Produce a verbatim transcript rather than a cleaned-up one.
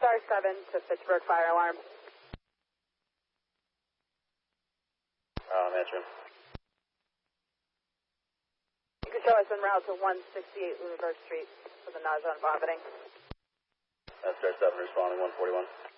Star seven to Fitchburg fire alarm. Um, answering. You can show us en route to one sixty-eight Lunenburg Street for the nausea and vomiting. That's Star seven responding, one forty-one.